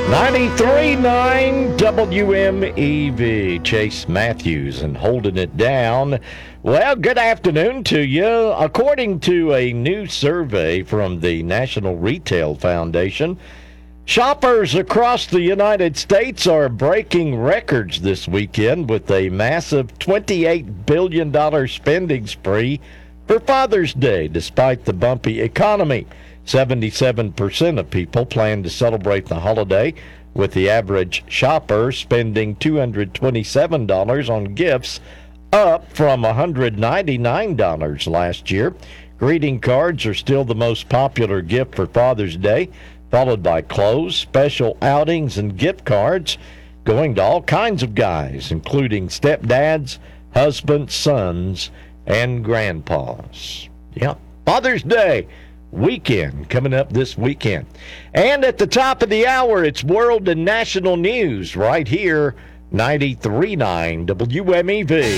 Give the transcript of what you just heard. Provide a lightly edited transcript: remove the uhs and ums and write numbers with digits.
93.9 WMEV. Chase Matthews and holding it down. Well, good afternoon to you. According to a new survey from the National Retail Foundation, shoppers across the United States are breaking records this weekend with a massive $28 billion spending spree for Father's Day, despite the bumpy economy. 77% of people plan to celebrate the holiday, with the average shopper spending $227 on gifts, up from $199 last year. Greeting cards are still the most popular gift for Father's Day, followed by clothes, special outings, and gift cards going to all kinds of guys, including stepdads, husbands, sons, and grandpas. Yeah, Father's Day weekend coming up this weekend. And at the top of the hour, it's world and national news right here, 93.9 WMEV.